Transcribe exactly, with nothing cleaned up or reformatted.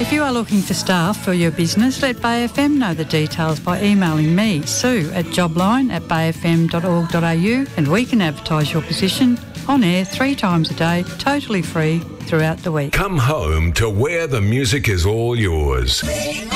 If you are looking for staff for your business, let Bay F M know the details by emailing me, Sue, at jobline at bay f m dot org dot a u, and we can advertise your position on air three times a day, totally free throughout the week. Come home to where the music is all yours.